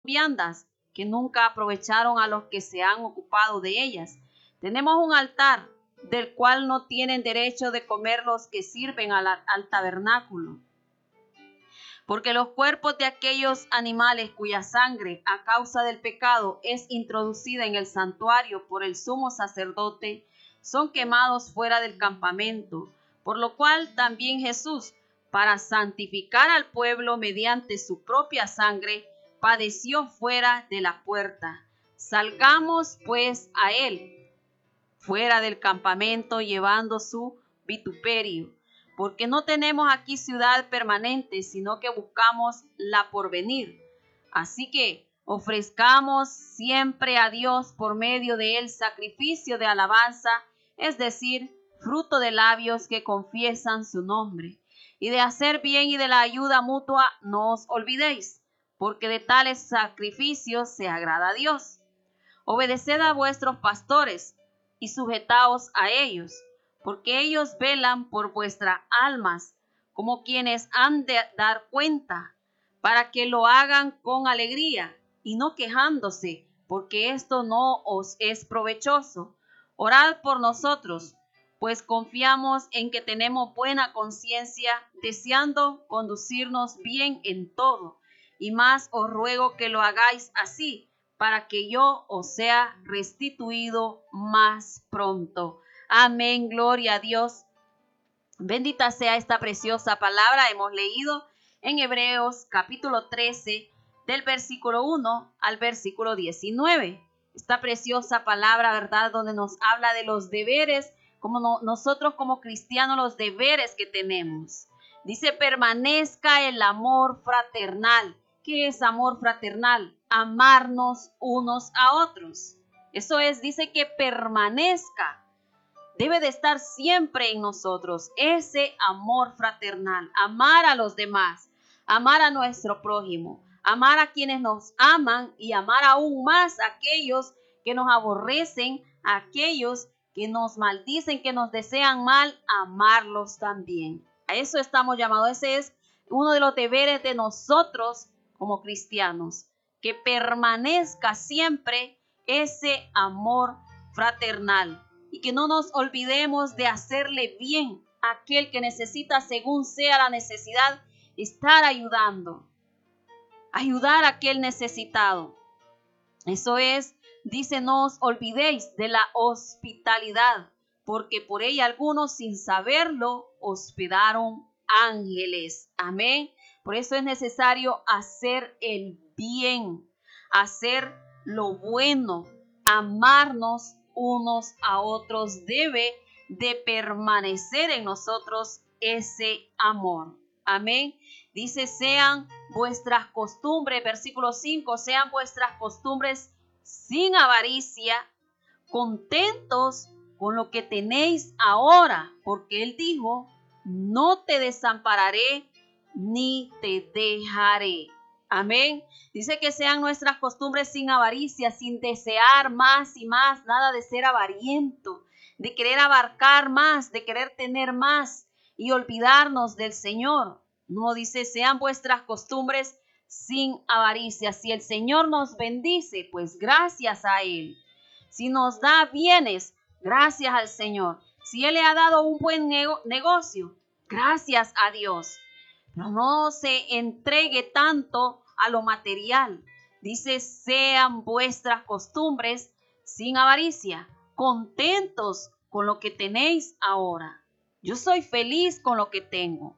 viandas que nunca aprovecharon a los que se han ocupado de ellas. Tenemos un altar del cual no tienen derecho de comer los que sirven al tabernáculo. Porque los cuerpos de aquellos animales cuya sangre a causa del pecado es introducida en el santuario por el sumo sacerdote, son quemados fuera del campamento, por lo cual también Jesús, para santificar al pueblo mediante su propia sangre, padeció fuera de la puerta. Salgamos pues a él, fuera del campamento, llevando su vituperio, porque no tenemos aquí ciudad permanente, sino que buscamos la porvenir. Así que ofrezcamos siempre a Dios por medio de él sacrificio de alabanza, es decir, fruto de labios que confiesan su nombre. Y de hacer bien y de la ayuda mutua no os olvidéis, porque de tales sacrificios se agrada a Dios. Obedeced a vuestros pastores y sujetaos a ellos, porque ellos velan por vuestras almas, como quienes han de dar cuenta, para que lo hagan con alegría y no quejándose, porque esto no os es provechoso. Orad por nosotros, pues confiamos en que tenemos buena conciencia, deseando conducirnos bien en todo. Y más os ruego que lo hagáis así, para que yo os sea restituido más pronto. Amén, gloria a Dios. Bendita sea esta preciosa palabra. Hemos leído en Hebreos capítulo 13, del versículo 1 al versículo 19. Esta preciosa palabra, ¿verdad? Donde nos habla de los deberes, nosotros como cristianos, los deberes que tenemos. Dice, permanezca el amor fraternal. ¿Qué es amor fraternal? Amarnos unos a otros. Eso es, dice que permanezca. Debe de estar siempre en nosotros ese amor fraternal, amar a los demás, amar a nuestro prójimo, amar a quienes nos aman y amar aún más a aquellos que nos aborrecen, a aquellos que nos maldicen, que nos desean mal, amarlos también. A eso estamos llamados. Ese es uno de los deberes de nosotros como cristianos, que permanezca siempre ese amor fraternal. Y que no nos olvidemos de hacerle bien a aquel que necesita, según sea la necesidad, estar ayudando. Ayudar a aquel necesitado. Eso es, dice, no os olvidéis de la hospitalidad, porque por ella algunos sin saberlo hospedaron ángeles. Amén. Por eso es necesario hacer el bien, hacer lo bueno, amarnos unos a otros. Debe de permanecer en nosotros ese amor. Amén. Dice, sean vuestras costumbres, versículo 5, sean vuestras costumbres sin avaricia, contentos con lo que tenéis ahora, porque él dijo, no te desampararé ni te dejaré. Amén. Dice que sean nuestras costumbres sin avaricia, sin desear más y más, nada de ser avariento, de querer abarcar más, de querer tener más y olvidarnos del Señor. No, dice, sean vuestras costumbres sin avaricia. Si el Señor nos bendice, pues gracias a Él. Si nos da bienes, gracias al Señor. Si Él le ha dado un buen negocio, gracias a Dios. Pero no se entregue tanto a lo material. Dice, sean vuestras costumbres sin avaricia, contentos con lo que tenéis ahora. Yo soy feliz con lo que tengo.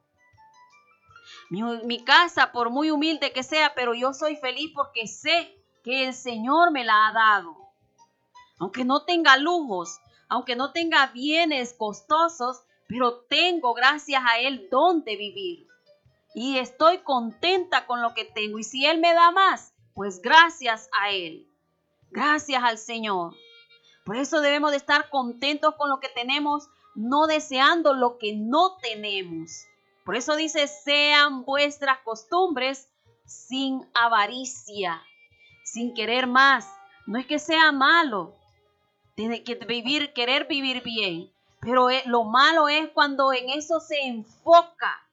Mi casa, por muy humilde que sea, pero yo soy feliz porque sé que el Señor me la ha dado. Aunque no tenga lujos, aunque no tenga bienes costosos, pero tengo gracias a Él donde vivir. Y estoy contenta con lo que tengo. Y si Él me da más, pues gracias a Él. Gracias al Señor. Por eso debemos de estar contentos con lo que tenemos, no deseando lo que no tenemos. Por eso dice, sean vuestras costumbres sin avaricia, sin querer más. No es que sea malo, tiene que querer vivir bien. Pero lo malo es cuando en eso se enfoca.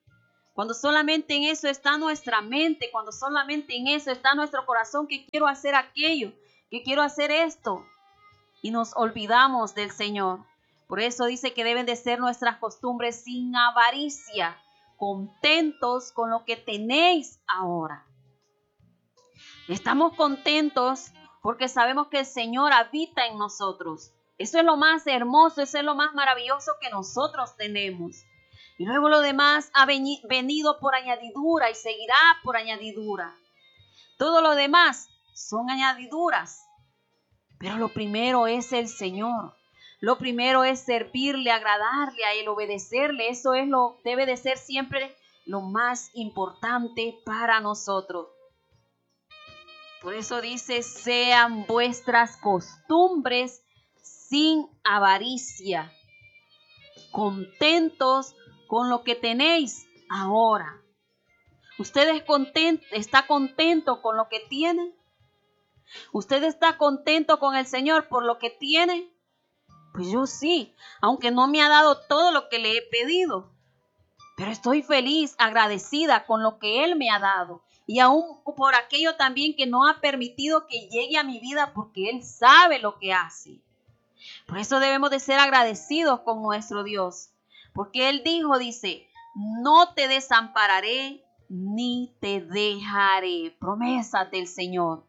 Cuando solamente en eso está nuestra mente, cuando solamente en eso está nuestro corazón, que quiero hacer aquello, que quiero hacer esto. Y nos olvidamos del Señor. Por eso dice que deben de ser nuestras costumbres sin avaricia, contentos con lo que tenéis ahora. Estamos contentos porque sabemos que el Señor habita en nosotros. Eso es lo más hermoso, eso es lo más maravilloso que nosotros tenemos. Y luego lo demás ha venido por añadidura y seguirá por añadidura. Todo lo demás son añadiduras. Pero lo primero es el Señor. Lo primero es servirle, agradarle a Él, obedecerle. Eso debe de ser siempre lo más importante para nosotros. Por eso dice, sean vuestras costumbres sin avaricia, contentos con lo que tenéis ahora. ¿Usted está contento con lo que tiene? ¿Usted está contento con el Señor por lo que tiene? Pues yo sí, aunque no me ha dado todo lo que le he pedido, pero estoy feliz, agradecida con lo que Él me ha dado. Y aún por aquello también que no ha permitido que llegue a mi vida, porque Él sabe lo que hace. Por eso debemos de ser agradecidos con nuestro Dios. Porque Él dice, no te desampararé ni te dejaré. Promesas del Señor.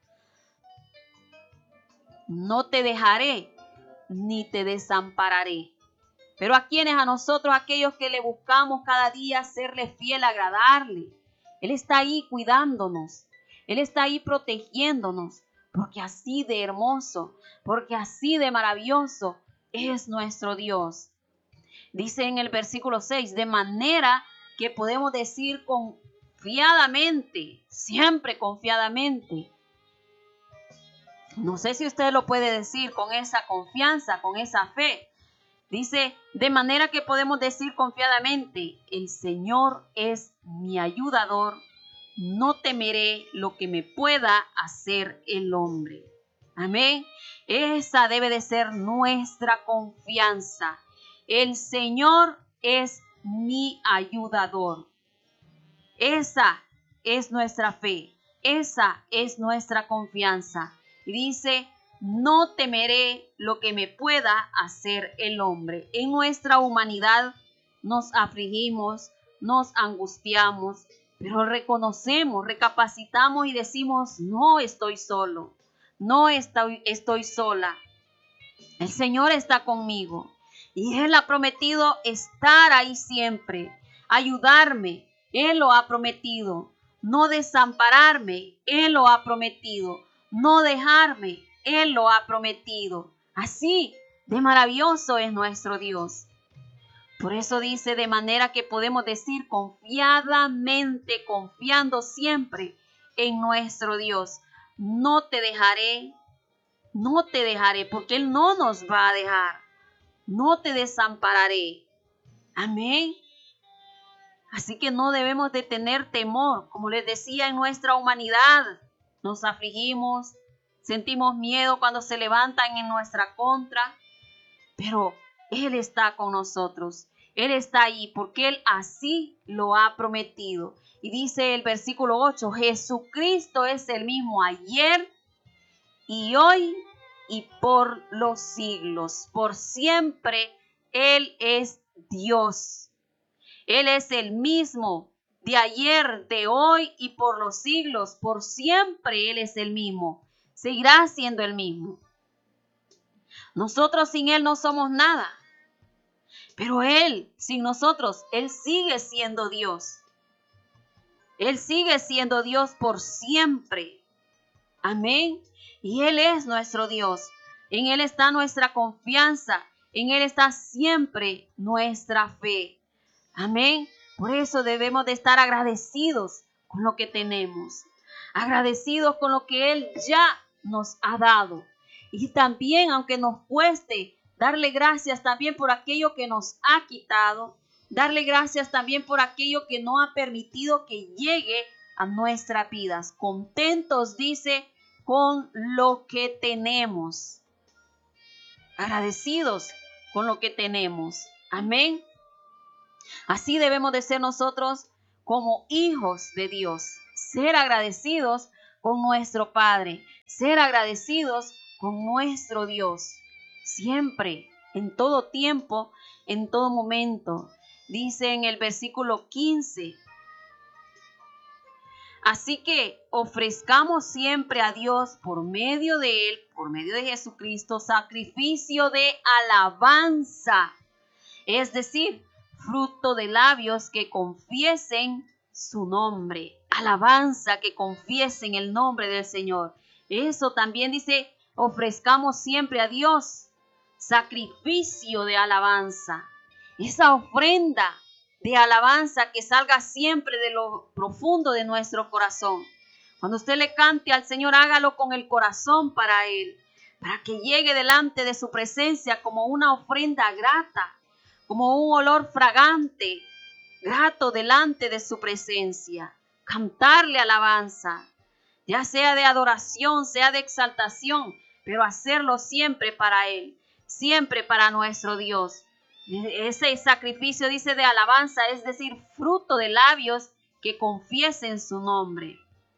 No te dejaré ni te desampararé. Pero a quienes, a nosotros, aquellos que le buscamos cada día serle fiel, agradarle. Él está ahí cuidándonos. Él está ahí protegiéndonos. Porque así de hermoso, porque así de maravilloso es nuestro Dios. Dice en el versículo 6, de manera que podemos decir confiadamente, siempre confiadamente. No sé si usted lo puede decir con esa confianza, con esa fe. Dice, de manera que podemos decir confiadamente, el Señor es mi ayudador, no temeré lo que me pueda hacer el hombre. Amén. Esa debe de ser nuestra confianza. El Señor es mi ayudador. Esa es nuestra fe. Esa es nuestra confianza. Y dice, no temeré lo que me pueda hacer el hombre. En nuestra humanidad nos afligimos, nos angustiamos, pero reconocemos, recapacitamos y decimos, no estoy solo, no estoy sola. El Señor está conmigo y Él ha prometido estar ahí siempre, ayudarme. Él lo ha prometido, no desampararme. Él lo ha prometido, no dejarme. Él lo ha prometido. Así de maravilloso es nuestro Dios. Por eso dice, de manera que podemos decir confiadamente, confiando siempre en nuestro Dios, no te dejaré, porque Él no nos va a dejar. No te desampararé. Amén. Así que no debemos de tener temor. Como les decía, en nuestra humanidad nos afligimos, sentimos miedo cuando se levantan en nuestra contra, pero Él está con nosotros. Él está ahí porque Él así lo ha prometido. Y dice el versículo 8, Jesucristo es el mismo ayer y hoy y por los siglos. Por siempre Él es Dios. Él es el mismo de ayer, de hoy y por los siglos. Por siempre Él es el mismo. Seguirá siendo el mismo. Nosotros sin Él no somos nada. Pero Él, sin nosotros, Él sigue siendo Dios. Él sigue siendo Dios por siempre. Amén. Y Él es nuestro Dios. En Él está nuestra confianza. En Él está siempre nuestra fe. Amén. Por eso debemos de estar agradecidos con lo que tenemos. Agradecidos con lo que Él ya nos ha dado. Y también, aunque nos cueste, darle gracias también por aquello que nos ha quitado. Darle gracias también por aquello que no ha permitido que llegue a nuestras vidas. Contentos, dice, con lo que tenemos. Agradecidos con lo que tenemos. Amén. Así debemos de ser nosotros como hijos de Dios. Ser agradecidos con nuestro Padre, ser agradecidos con nuestro Dios, siempre, en todo tiempo, en todo momento. Dice en el versículo 15, así que ofrezcamos siempre a Dios por medio de Él, por medio de Jesucristo, sacrificio de alabanza, es decir, fruto de labios que confiesen su nombre. Alabanza, que confiesen el nombre del Señor. Eso también dice, ofrezcamos siempre a Dios sacrificio de alabanza. Esa ofrenda de alabanza que salga siempre de lo profundo de nuestro corazón. Cuando usted le cante al Señor, hágalo con el corazón para Él, para que llegue delante de su presencia como una ofrenda grata, como un olor fragante, grato delante de su presencia. Cantarle alabanza, ya sea de adoración, sea de exaltación, pero hacerlo siempre para Él, siempre para nuestro Dios. Ese sacrificio, dice, de alabanza, es decir, fruto de labios que confiesen su nombre.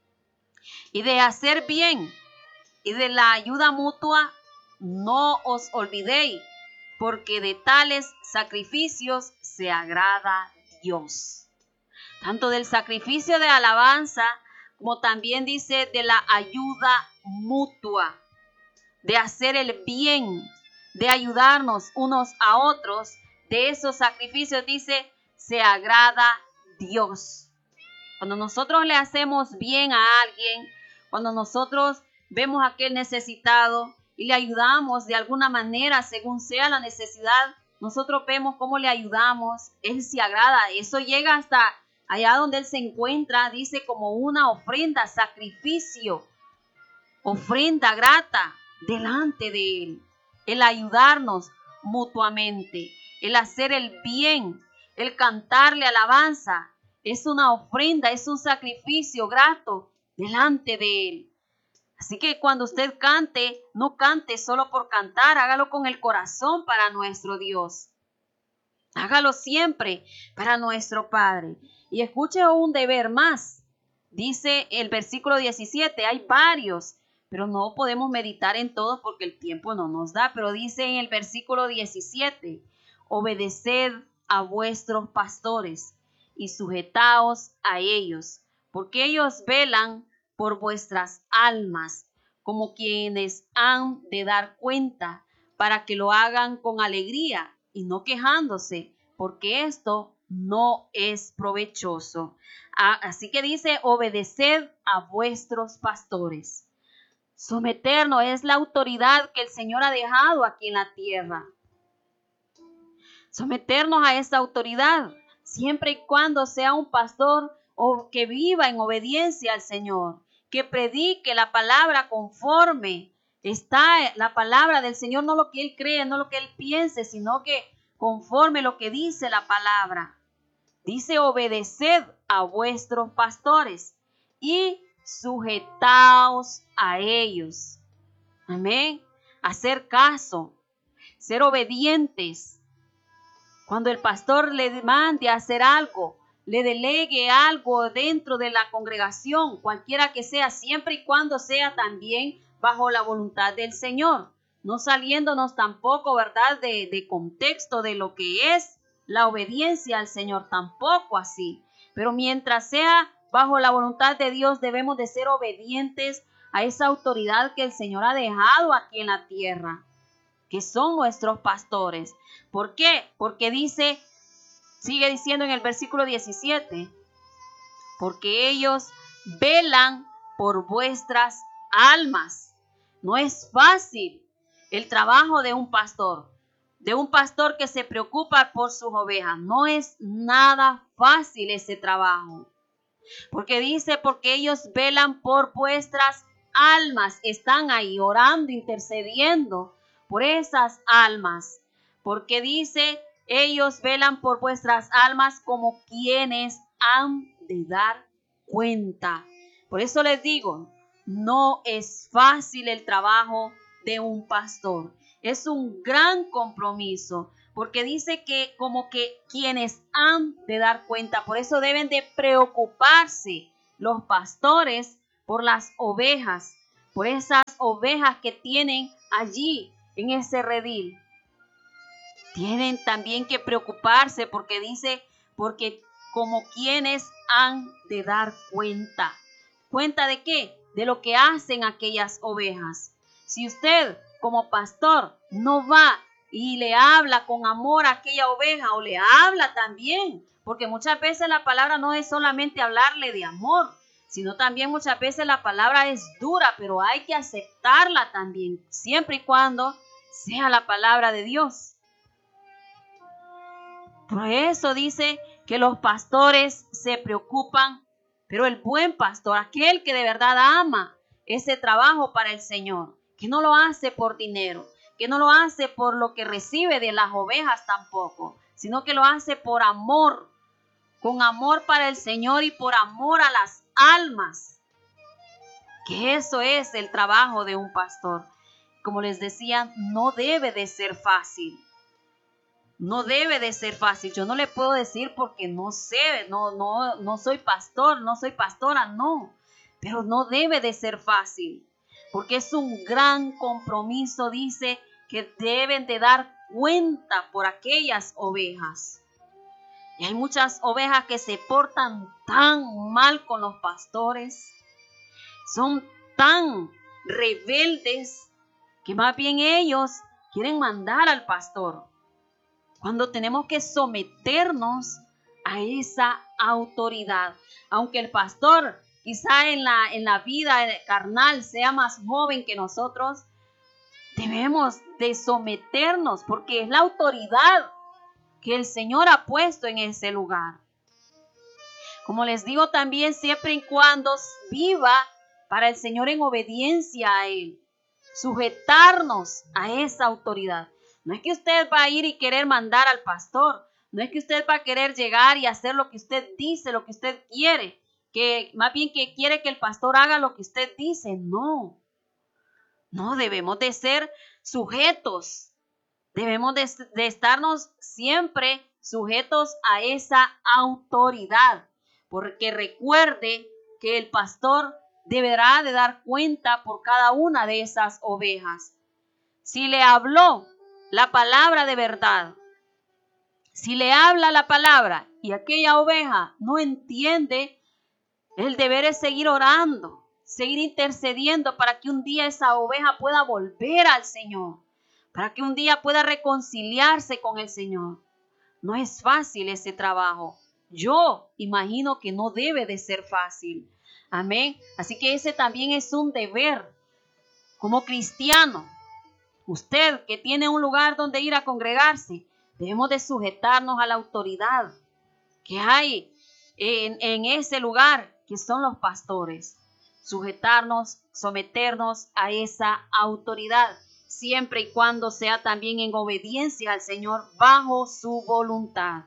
Y de hacer bien y de la ayuda mutua, no os olvidéis, porque de tales sacrificios se agrada Dios. Tanto del sacrificio de alabanza, como también dice de la ayuda mutua, de hacer el bien, de ayudarnos unos a otros. De esos sacrificios, dice, se agrada Dios. Cuando nosotros le hacemos bien a alguien, cuando nosotros vemos a aquel necesitado y le ayudamos de alguna manera, según sea la necesidad, nosotros vemos cómo le ayudamos, Él se agrada. Eso llega hasta allá donde Él se encuentra, dice, como una ofrenda, sacrificio, ofrenda grata delante de Él. El ayudarnos mutuamente, el hacer el bien, el cantarle alabanza, es una ofrenda, es un sacrificio grato delante de Él. Así que cuando usted cante, no cante solo por cantar, hágalo con el corazón para nuestro Dios. Hágalo siempre para nuestro Padre. Y escuche un deber más. Dice el versículo 17, hay varios, pero no podemos meditar en todos porque el tiempo no nos da. Pero dice en el versículo 17, obedeced a vuestros pastores y sujetaos a ellos, porque ellos velan por vuestras almas, como quienes han de dar cuenta, para que lo hagan con alegría y no quejándose, porque esto no es provechoso. Así que dice, obedeced a vuestros pastores. Someternos es la autoridad que el Señor ha dejado aquí en la tierra. Someternos a esa autoridad, siempre y cuando sea un pastor o que viva en obediencia al Señor, que predique la palabra conforme está la palabra del Señor, no lo que Él cree, no lo que Él piense, sino que conforme lo que dice la palabra. Dice, obedeced a vuestros pastores y sujetaos a ellos. Amén. Hacer caso, ser obedientes. Cuando el pastor le mande a hacer algo, le delegue algo dentro de la congregación, cualquiera que sea, siempre y cuando sea también bajo la voluntad del Señor, no saliéndonos tampoco, ¿verdad?, de contexto de lo que es la obediencia al Señor, tampoco así. Pero mientras sea bajo la voluntad de Dios, debemos de ser obedientes a esa autoridad que el Señor ha dejado aquí en la tierra, que son nuestros pastores. ¿Por qué? Porque dice, sigue diciendo en el versículo 17, porque ellos velan por vuestras almas. No es fácil el trabajo de un pastor que se preocupa por sus ovejas. No es nada fácil ese trabajo. Porque dice, porque ellos velan por vuestras almas. Están ahí orando, intercediendo por esas almas. Porque dice, ellos velan por vuestras almas como quienes han de dar cuenta. Por eso les digo, no es fácil el trabajo de un pastor. Es un gran compromiso, porque dice que como que quienes han de dar cuenta, por eso deben de preocuparse los pastores por las ovejas, por esas ovejas que tienen allí en ese redil. Tienen también que preocuparse porque dice, porque como quienes han de dar cuenta. ¿Cuenta de qué? De lo que hacen aquellas ovejas. Si usted como pastor no va y le habla con amor a aquella oveja o le habla también, porque muchas veces la palabra no es solamente hablarle de amor, sino también muchas veces la palabra es dura, pero hay que aceptarla también, siempre y cuando sea la palabra de Dios. Por eso dice que los pastores se preocupan, pero el buen pastor, aquel que de verdad ama ese trabajo para el Señor, que no lo hace por dinero, que no lo hace por lo que recibe de las ovejas tampoco, sino que lo hace por amor, con amor para el Señor y por amor a las almas. Que eso es el trabajo de un pastor. Como les decía, no debe de ser fácil. No debe de ser fácil. Yo no le puedo decir porque no sé, no soy pastor, no soy pastora, no. Pero no debe de ser fácil, porque es un gran compromiso, dice, que deben de dar cuenta por aquellas ovejas. Y hay muchas ovejas que se portan tan mal con los pastores, son tan rebeldes, que más bien ellos quieren mandar al pastor, cuando tenemos que someternos a esa autoridad. Aunque el pastor quizá en la vida carnal sea más joven que nosotros, debemos de someternos porque es la autoridad que el Señor ha puesto en ese lugar. Como les digo también, siempre y cuando viva para el Señor en obediencia a Él, sujetarnos a esa autoridad. No es que usted va a ir y querer mandar al pastor. No es que usted va a querer llegar y hacer lo que usted dice, lo que usted quiere. Que más bien que quiere que el pastor haga lo que usted dice. No. No, debemos de ser sujetos. Debemos de estarnos siempre sujetos a esa autoridad. Porque recuerde que el pastor deberá de dar cuenta por cada una de esas ovejas. Si le habló la palabra de verdad, si le habla la palabra y aquella oveja no entiende, el deber es seguir orando, seguir intercediendo para que un día esa oveja pueda volver al Señor, para que un día pueda reconciliarse con el Señor. No es fácil ese trabajo. Yo imagino que no debe de ser fácil. Amén. Así que ese también es un deber como cristiano. Usted que tiene un lugar donde ir a congregarse, debemos de sujetarnos a la autoridad que hay en ese lugar, que son los pastores. Sujetarnos, someternos a esa autoridad, siempre y cuando sea también en obediencia al Señor, bajo su voluntad.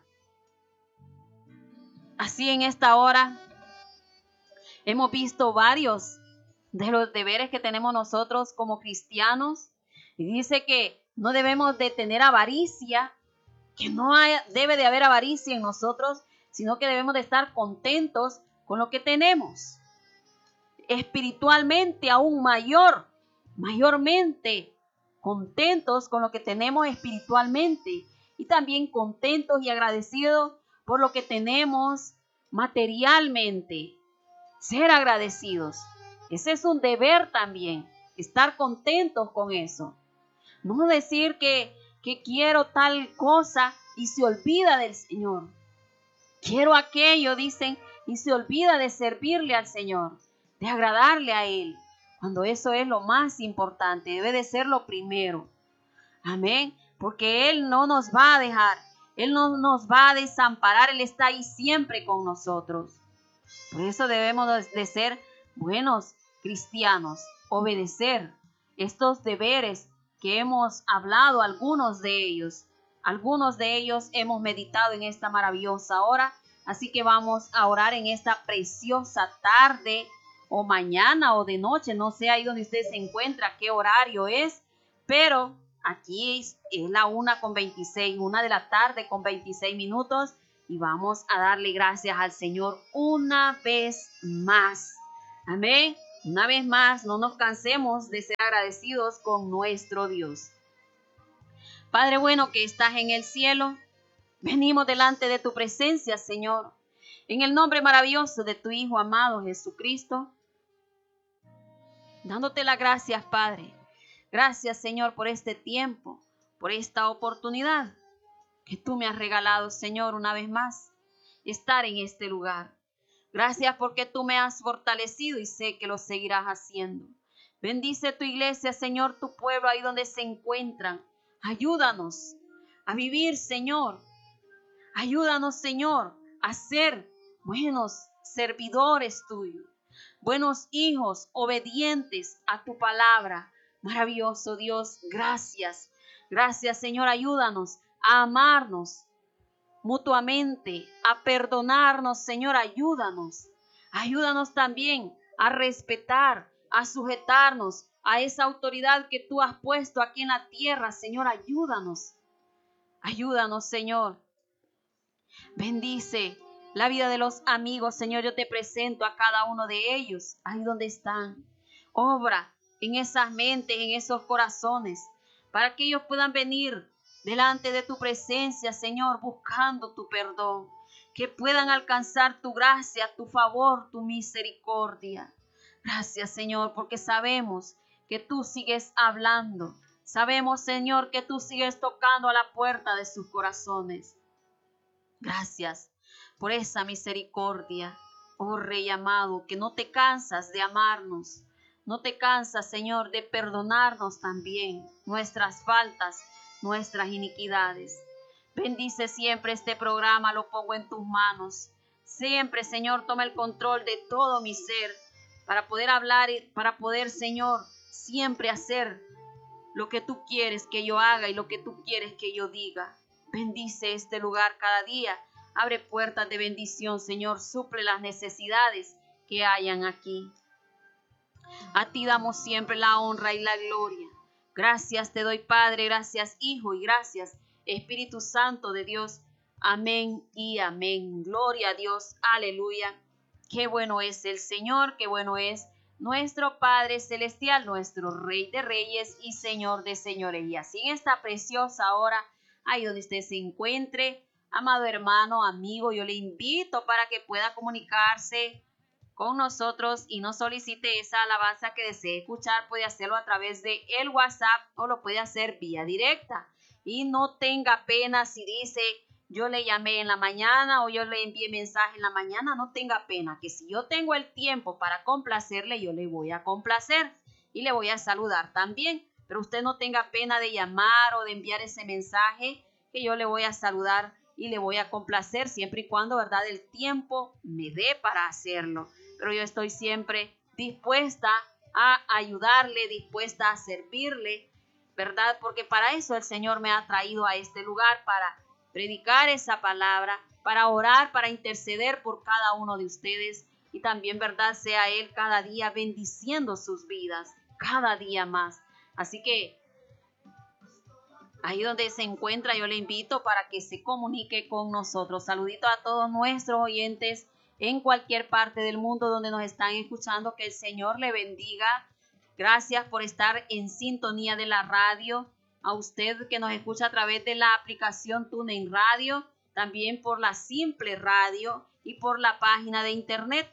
Así en esta hora hemos visto varios de los deberes que tenemos nosotros como cristianos. Y dice que no debemos de tener avaricia, que no debe de haber avaricia en nosotros, sino que debemos de estar contentos con lo que tenemos. Espiritualmente aún mayormente contentos con lo que tenemos espiritualmente. Y también contentos y agradecidos por lo que tenemos materialmente. Ser agradecidos. Ese es un deber también, estar contentos con eso. No decir que quiero tal cosa y se olvida del Señor. Quiero aquello, dicen, y se olvida de servirle al Señor, de agradarle a Él, cuando eso es lo más importante, debe de ser lo primero. Amén, porque Él no nos va a dejar, Él no nos va a desamparar, Él está ahí siempre con nosotros. Por eso debemos de ser buenos cristianos, obedecer estos deberes que hemos hablado, algunos de ellos hemos meditado en esta maravillosa hora, así que vamos a orar en esta preciosa tarde o mañana o de noche, no sé ahí donde usted se encuentra, qué horario es, pero Aquí es la 1:26, 1:26 y vamos a darle gracias al Señor una vez más. Amén. Una vez más, no nos cansemos de ser agradecidos con nuestro Dios. Padre bueno que estás en el cielo, venimos delante de tu presencia, Señor, en el nombre maravilloso de tu Hijo amado Jesucristo, dándote las gracias, Padre. Gracias, Señor, por este tiempo, por esta oportunidad que tú me has regalado, Señor, una vez más, estar en este lugar. Gracias porque tú me has fortalecido y sé que lo seguirás haciendo. Bendice tu iglesia, Señor, tu pueblo ahí donde se encuentran. Ayúdanos a vivir, Señor. Ayúdanos, Señor, a ser buenos servidores tuyos, buenos hijos obedientes a tu palabra. Maravilloso Dios, gracias. Gracias, Señor, ayúdanos a amarnos mutuamente, a perdonarnos, Señor, ayúdanos. Ayúdanos también a respetar, a sujetarnos a esa autoridad que tú has puesto aquí en la tierra, Señor, ayúdanos. Ayúdanos, Señor. Bendice la vida de los amigos, Señor, yo te presento a cada uno de ellos, ahí donde están. Obra en esas mentes, en esos corazones, para que ellos puedan venir delante de tu presencia, Señor, buscando tu perdón, que puedan alcanzar tu gracia, tu favor, tu misericordia. Gracias, Señor, porque sabemos que tú sigues hablando. Sabemos, Señor, que tú sigues tocando a la puerta de sus corazones. Gracias por esa misericordia, oh Rey amado, que no te cansas de amarnos. No te cansas, Señor, de perdonarnos también nuestras faltas, nuestras iniquidades. Bendice siempre este programa, lo pongo en tus manos. Siempre, Señor, toma el control de todo mi ser para poder hablar y para poder, Señor, siempre hacer lo que tú quieres que yo haga y lo que tú quieres que yo diga. Bendice este lugar cada día. Abre puertas de bendición, Señor. Suple las necesidades que hayan aquí. A ti damos siempre la honra y la gloria. Gracias te doy, Padre. Gracias, Hijo. Y gracias, Espíritu Santo de Dios. Amén y amén. Gloria a Dios. Aleluya. Qué bueno es el Señor. Qué bueno es nuestro Padre Celestial, nuestro Rey de Reyes y Señor de Señores. Y así en esta preciosa hora, ahí donde usted se encuentre, amado hermano, amigo, yo le invito para que pueda comunicarse con nosotros y nos solicite esa alabanza que desee escuchar. Puede hacerlo a través de el WhatsApp o lo puede hacer vía directa. Y no tenga pena si dice: yo le llamé en la mañana o yo le envié mensaje en la mañana. No tenga pena, que si yo tengo el tiempo para complacerle, yo le voy a complacer y le voy a saludar también. Pero usted no tenga pena de llamar o de enviar ese mensaje, que yo le voy a saludar y le voy a complacer siempre y cuando, ¿verdad?, el tiempo me dé para hacerlo. Pero yo estoy siempre dispuesta a ayudarle, dispuesta a servirle, ¿verdad? Porque para eso el Señor me ha traído a este lugar, para predicar esa palabra, para orar, para interceder por cada uno de ustedes y también, ¿verdad?, sea Él cada día bendiciendo sus vidas, cada día más. Así que ahí donde se encuentra, yo le invito para que se comunique con nosotros. Saludito a todos nuestros oyentes en cualquier parte del mundo donde nos están escuchando. Que el Señor le bendiga. Gracias por estar en sintonía de la radio. A usted que nos escucha a través de la aplicación TuneIn Radio, también por la Simple Radio y por la página de internet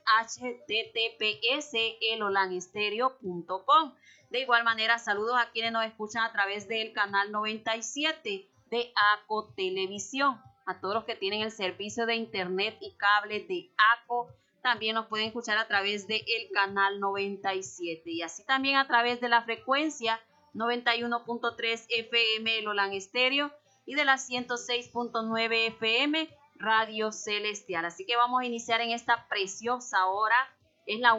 https://elolanstereo.com. De igual manera, saludos a quienes nos escuchan a través del canal 97 de ACO Televisión. A todos los que tienen el servicio de internet y cable de ACO, también nos pueden escuchar a través del canal 97. Y así también a través de la frecuencia 91.3 FM Elolan Estéreo y de la 106.9 FM Radio Celestial. Así que vamos a iniciar en esta preciosa hora. Es la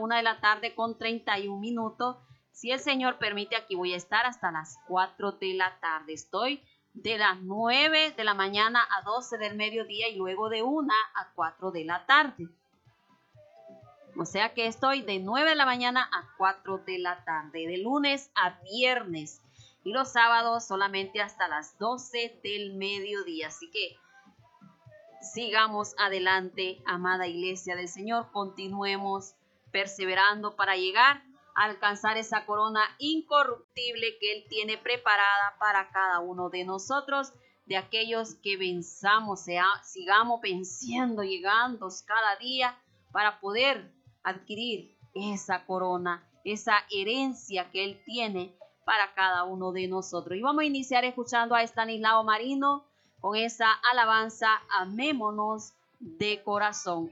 1:31 PM. Si el Señor permite, aquí voy a estar hasta las 4 de la tarde. Estoy de las 9 de la mañana a 12 del mediodía y luego de 1 a 4 de la tarde. O sea que estoy de 9 de la mañana a 4 de la tarde, de lunes a viernes. y los sábados solamente hasta las 12 del mediodía. Así que sigamos adelante, amada iglesia del Señor, continuemos perseverando para llegar a alcanzar esa corona incorruptible que Él tiene preparada para cada uno de nosotros, de aquellos que venzamos, sigamos venciendo, llegando cada día para poder adquirir esa corona, esa herencia que Él tiene para cada uno de nosotros. Y vamos a iniciar escuchando a Estanislao Marino con esa alabanza, amémonos de corazón.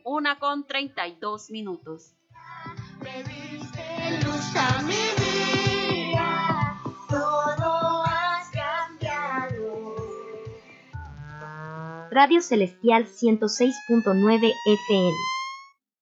1:32. Me diste luz a mi vida, todo has cambiado. Radio Celestial 106.9 FM.